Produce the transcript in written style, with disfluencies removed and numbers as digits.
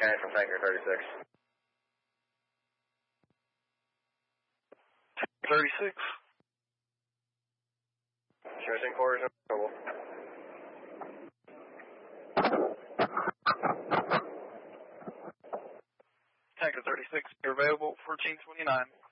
29 from Tanker 36. 36. Show us in quarters, no trouble. Tanker 36, you're available, 1429.